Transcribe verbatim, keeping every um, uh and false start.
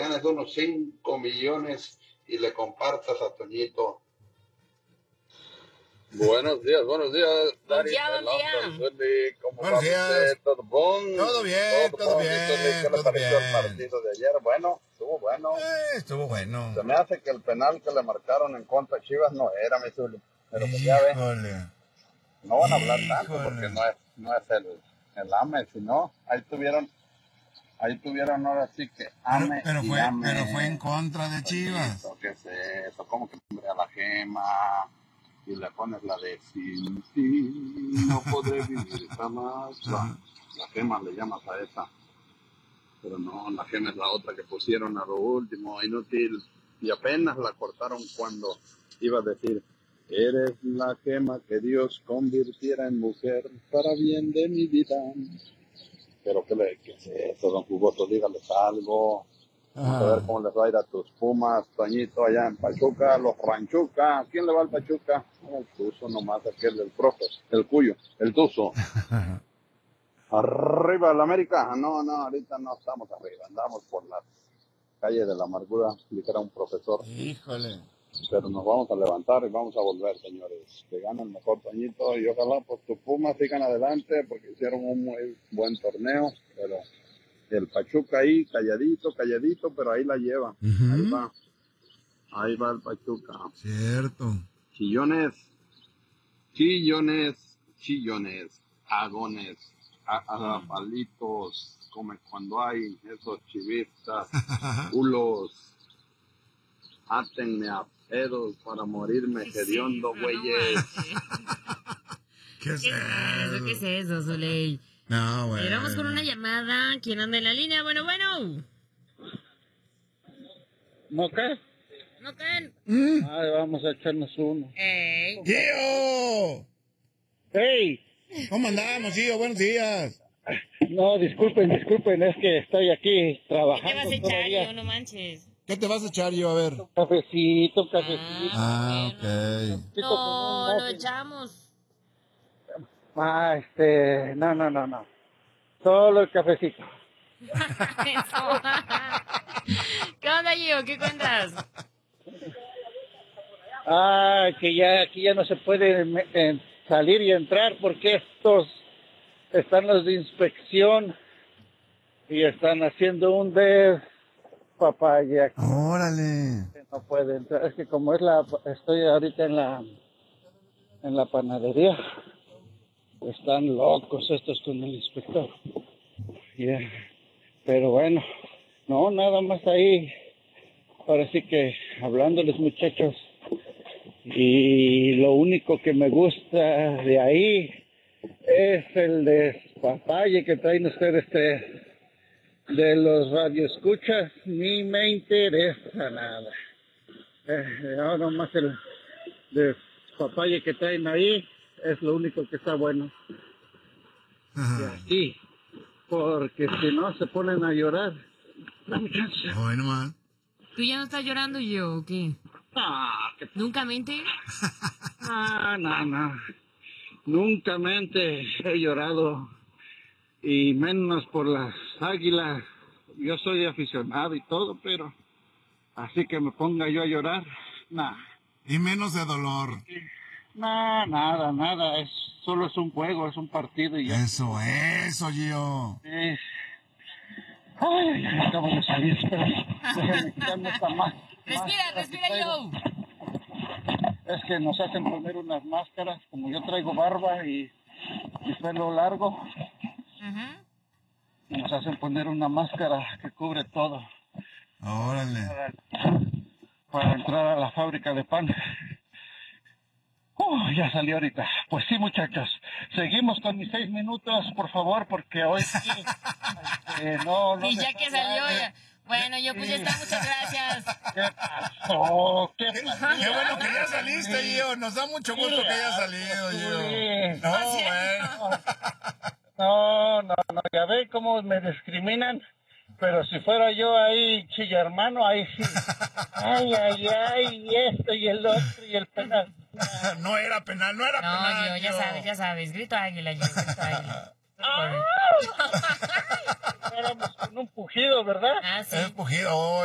ganes unos cinco millones y le compartas a Toñito. Buenos días, buenos días, Dari. ¿Cómo buenos días. ¿Todo bon? Todo bien, todo, todo bien. ¿Qué le pareció el partido de ayer? Bueno, estuvo bueno. Eh, estuvo bueno. Se me hace que el penal que le marcaron en contra de Chivas no era, mi Zuli. Pero pues ya ve, no van a hablar Híjole. tanto porque no es, no es el, el AME, sino ahí tuvieron, ahí tuvieron ahora sí que AME Pero, pero, y fue, AME. pero fue en contra de Chivas. Eso, ¿qué es eso? ¿Cómo que hombre a la gema? Y le pones la de sin ti no podré vivir jamás. La, la gema le llamas a esa. Pero no, la gema es la otra que pusieron a lo último, inútil. Y apenas la cortaron cuando iba a decir, eres la gema que Dios convirtiera en mujer para bien de mi vida. Pero ¿qué, le, qué es eso, don Jugoso? Dígales algo. Vamos a ver cómo les va a ir a tus Pumas, Toñito, allá en Pachuca, los Ranchuca. ¿Quién le va al Pachuca? El Tuzo nomás, aquel del profe, el Cuyo, el Tuzo. Arriba el América. No, no, ahorita no estamos arriba, andamos por las calles de la amargura, dijera un profesor. Híjole. Pero nos vamos a levantar y vamos a volver, señores. Que gane el mejor Toñito y ojalá pues tus Pumas sigan adelante porque hicieron un muy buen torneo, pero... El Pachuca ahí, calladito, calladito, pero ahí la lleva. Uh-huh. Ahí va. Ahí va el Pachuca. Cierto. Chillones, chillones, chillones, agones, agapalitos, como cuando hay esos chivistas, culos, átenme a pedos para morirme hediondo, güeyes. ¿Qué es ¿Qué es eso? ¿Qué es eso, Soleil? No, bueno. Eh, vamos con una llamada. ¿Quién anda en la línea? Bueno, bueno. ¿No qué? ¿No qué? ¿Mm? Ay, vamos a echarnos uno. ¡Ey! ¡Gio! ¡Hey! ¿Cómo andamos, Gio? Buenos días. No, disculpen, disculpen, es que estoy aquí trabajando. ¿Qué te vas a echar, todavía. yo? No manches. ¿Qué te vas a echar, Gio? A ver. Un cafecito, un cafecito. Ah, bueno. ok. No, lo echamos. Ah, este, no, no, no, no. Solo el cafecito. Eso. ¿Qué onda, Gio? ¿Qué cuentas? Ah, que ya aquí ya no se puede eh, salir y entrar porque estos están los de inspección y están haciendo un de papaya. Órale. No puede entrar, es que como es la, estoy ahorita en la, en la panadería. Están locos estos con el inspector. Yeah. Pero bueno, no, nada más ahí. Ahora sí que hablándoles, muchachos. Y lo único que me gusta de ahí es el despapalle que traen ustedes de, de los radioescuchas. Ni me interesa nada. Eh, ahora más el despapalle que traen ahí. Es lo único que está bueno. Y aquí, porque si no se ponen a llorar. Dame chance. Bueno, man. ¿Tú ya no estás llorando, yo o qué? Ah, que... ¿Nunca mente? Ah, no, no. Nunca mente he llorado. Y menos por las águilas. Yo soy aficionado y todo, pero así que me ponga yo a llorar, nada. Y menos de dolor. No, nada, nada, es solo es un juego, es un partido y ya. Eso, eso, Gio. Eh, ay, ya acabo de salir, pero déjame quitarme esta más. Respira, respira, yo. Es que nos hacen poner unas máscaras, como yo traigo barba y, y pelo largo. Uh-huh. Nos hacen poner una máscara que cubre todo. Órale. Para, para entrar a la fábrica de pan. Uh, ya salió ahorita. Pues sí, muchachos. Seguimos con mis seis minutos, por favor, porque hoy sí. eh, no, no y ya que salió, ya. Bueno, yo pues ya está, muchas gracias. ¿Qué pasó? ¿Qué pasó? Qué bueno que ya saliste, Gio. Nos da mucho gusto que hayas salido, Gio. No, bueno. No, no, no. Ya ve cómo me discriminan. Pero si fuera yo ahí, chilla hermano, ahí sí. Ay, ay, ay, y esto y el otro y el penal. No era penal, no era no, penal. No, yo, ya sabes, ya sabes. Grito águila, yo, grito águila. Éramos con un pujido, ¿verdad? Ah, sí. El pujido.